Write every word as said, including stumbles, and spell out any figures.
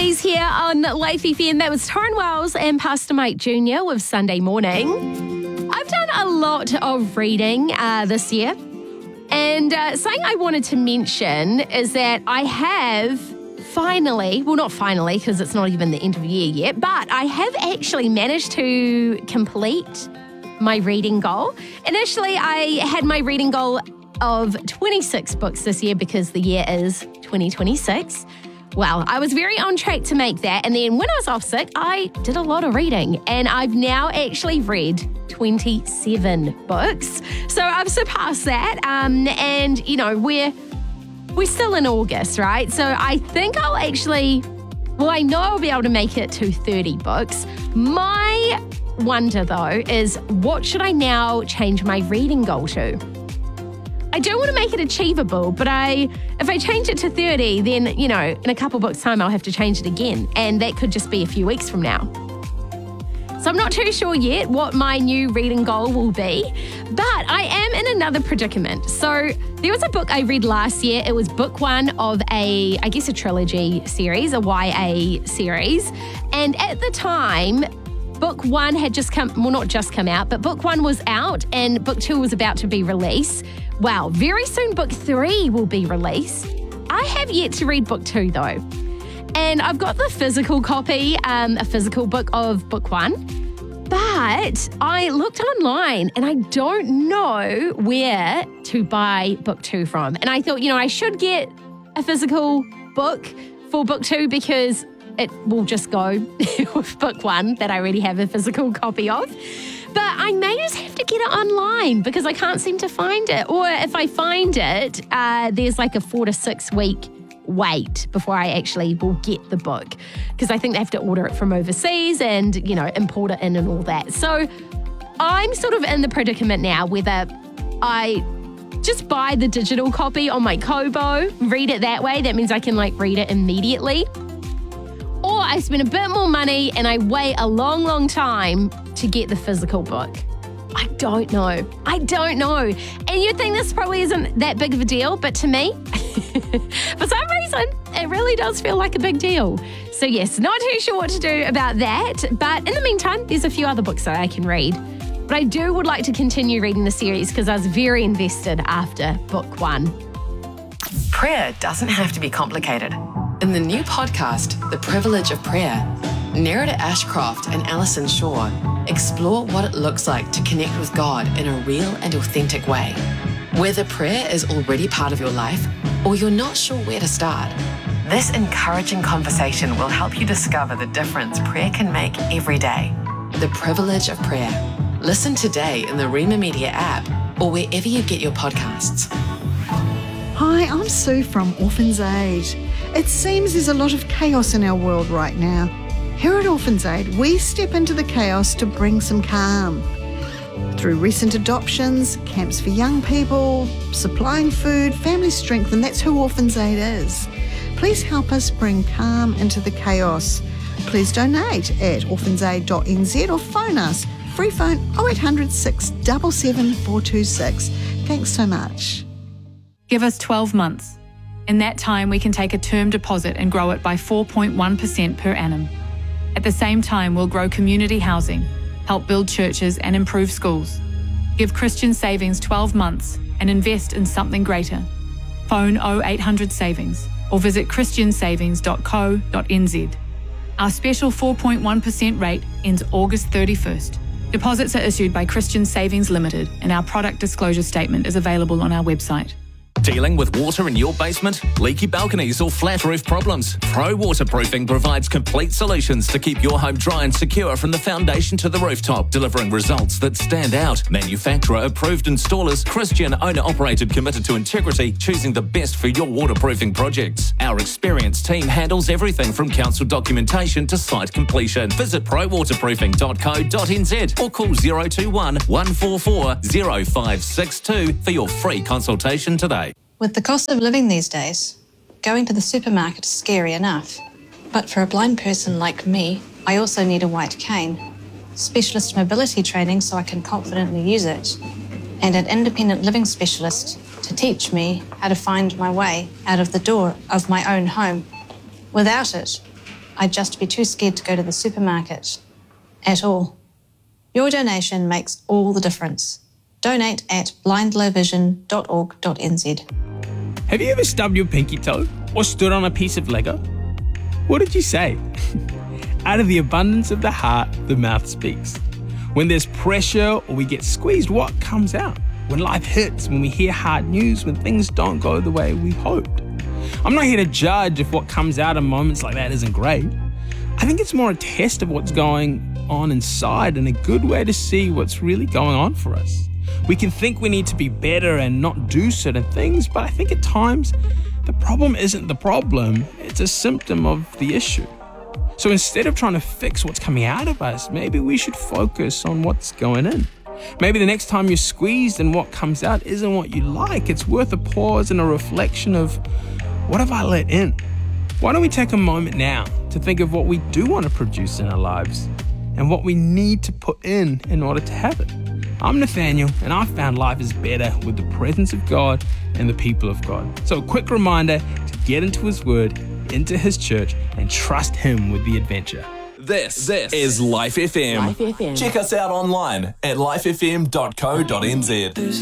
Louise here on Life F M. That was Torrin Wells and Pastor Mike Junior with Sunday Morning. I've done a lot of reading uh, this year. And uh, something I wanted to mention is that I have finally, well, not finally, because it's not even the end of the year yet, but I have actually managed to complete my reading goal. Initially, I had my reading goal of twenty-six books this year because the year is twenty twenty-six. Well, I was very on track to make that. And then when I was off sick, I did a lot of reading. And I've now actually read twenty-seven books. So I've surpassed that. Um, and, you know, we're, we're still in August, right? So I think I'll actually, well, I know I'll be able to make it to thirty books. My wonder, though, is what should I now change my reading goal to? I do want to make it achievable, but I, if I change it to thirty, then, you know, in a couple books' time, I'll have to change it again. And that could just be a few weeks from now. So I'm not too sure yet what my new reading goal will be, but I am in another predicament. So there was a book I read last year. It was book one of a, I guess, a trilogy series, a Y A series. And at the time, book one had just come, well, not just come out, but book one was out and book two was about to be released. Wow, very soon book three will be released. I have yet to read book two though. And I've got the physical copy, um, a physical book of book one. But I looked online and I don't know where to buy book two from. And I thought, you know, I should get a physical book for book two because it will just go with book one that I already have a physical copy of. But I may just have to get it online because I can't seem to find it. Or if I find it, uh, there's like a four to six week wait before I actually will get the book. Because I think they have to order it from overseas and, you know, import it in and all that. So I'm sort of in the predicament now whether I just buy the digital copy on my Kobo, read it that way. That means I can like read it immediately. Or I spend a bit more money and I wait a long, long time to get the physical book. I don't know. I don't know. And you'd think this probably isn't that big of a deal, but to me, for some reason, it really does feel like a big deal. So yes, not too sure what to do about that. But in the meantime, there's a few other books that I can read. But I do would like to continue reading the series because I was very invested after book one. Prayer doesn't have to be complicated. In the new podcast, The Privilege of Prayer, Nerida Ashcroft and Alison Shaw explore what it looks like to connect with God in a real and authentic way. Whether prayer is already part of your life or you're not sure where to start, this encouraging conversation will help you discover the difference prayer can make every day. The Privilege of Prayer. Listen today in the Rema Media app or wherever you get your podcasts. Hi, I'm Sue from Orphans Aid. It seems there's a lot of chaos in our world right now. Here at Orphans Aid, we step into the chaos to bring some calm. Through recent adoptions, camps for young people, supplying food, family strength, and that's who Orphans Aid is. Please help us bring calm into the chaos. Please donate at orphans aid dot n z or phone us. Free phone oh eight hundred, six seven seven, four two six. Thanks so much. Give us twelve months. In that time, we can take a term deposit and grow it by four point one percent per annum. At the same time, we'll grow community housing, help build churches and improve schools. Give Christian Savings twelve months and invest in something greater. Phone oh eight hundred savings or visit christian savings dot co dot n z. Our special four point one percent rate ends August thirty-first. Deposits are issued by Christian Savings Limited and our product disclosure statement is available on our website. Dealing with water in your basement, leaky balconies or flat roof problems? Pro Waterproofing provides complete solutions to keep your home dry and secure from the foundation to the rooftop, delivering results that stand out. Manufacturer approved installers, Christian owner operated, committed to integrity, choosing the best for your waterproofing projects. Our experienced team handles everything from council documentation to site completion. Visit pro waterproofing dot co dot n z or call zero two one, one four four, zero five six two for your free consultation today. With the cost of living these days, going to the supermarket is scary enough. But for a blind person like me, I also need a white cane, specialist mobility training so I can confidently use it, and an independent living specialist to teach me how to find my way out of the door of my own home. Without it, I'd just be too scared to go to the supermarket at all. Your donation makes all the difference. Donate at blind low vision dot org dot n z. Have you ever stubbed your pinky toe or stood on a piece of Lego? What did you say? Out of the abundance of the heart, the mouth speaks. When there's pressure or we get squeezed, what comes out? When life hits, when we hear hard news, when things don't go the way we hoped. I'm not here to judge if what comes out in moments like that isn't great. I think it's more a test of what's going on inside and a good way to see what's really going on for us. We can think we need to be better and not do certain things, but I think at times the problem isn't the problem, it's a symptom of the issue. So instead of trying to fix what's coming out of us, maybe we should focus on what's going in. Maybe the next time you're squeezed and what comes out isn't what you like, it's worth a pause and a reflection of, what have I let in? Why don't we take a moment now to think of what we do want to produce in our lives and what we need to put in in order to have it. I'm Nathaniel, and I've found life is better with the presence of God and the people of God. So a quick reminder to get into His Word, into His church, and trust Him with the adventure. This, this is Life F M. Life F M. Check us out online at life f m dot co dot n z.